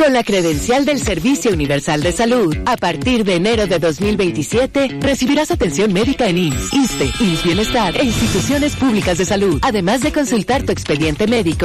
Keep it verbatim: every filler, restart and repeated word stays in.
Con la credencial del Servicio Universal de Salud, a partir de enero de dos mil veintisiete, recibirás atención médica en I M S S, ISSSTE, I M S S Bienestar e instituciones públicas de salud, además de consultar tu expediente médico